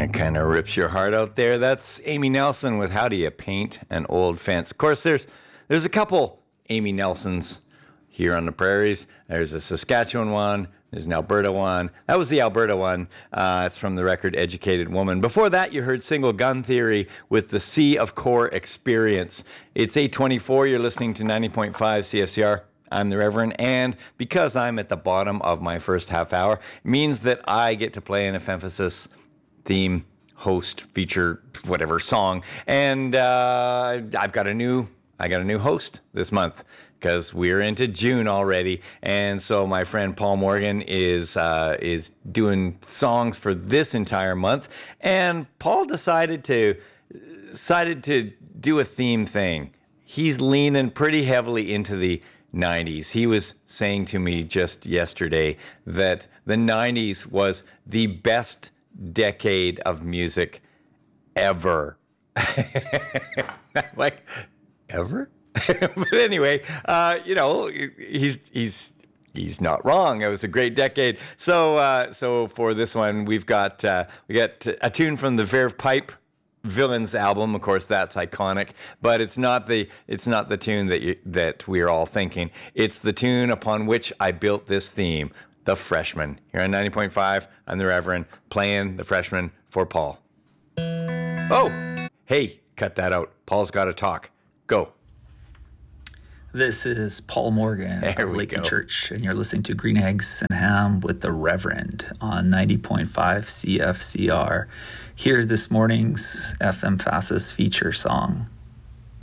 That kind of rips your heart out there. That's Amy Nelson with How Do You Paint an Old Fence? Of course, there's a couple Amy Nelsons here on the prairies. There's a Saskatchewan one. There's an Alberta one. That was the Alberta one. It's from the record Educated Woman. Before that, you heard Single Gun Theory with the Sea of Core Experience. It's 8:24. You're listening to 90.5 CFCR. I'm the Reverend, and because I'm at the bottom of my first half hour, it means that I get to play an Ephemesis theme, host, feature, whatever song. And I've got a new host this month, because we're into June already, and so my friend Paul Morgan is doing songs for this entire month, and Paul decided to do a theme thing. He's leaning pretty heavily into the 90s. He was saying to me just yesterday that the 90s was the best decade of music ever. Like, ever? But anyway, he's not wrong. It was a great decade. So for this one, we got a tune from the Verve Pipe Villains album. Of course, that's iconic, but it's not the tune that we're all thinking. It's the tune upon which I built this theme, The Freshman. Here on 90.5, I'm the Reverend, playing The Freshman for Paul. Oh, hey, cut that out. Paul's got to talk. Go. This is Paul Morgan of Lakeland Church, and you're listening to Green Eggs and Ham with the Reverend on 90.5 CFCR. Here's this morning's FM Fastest feature song.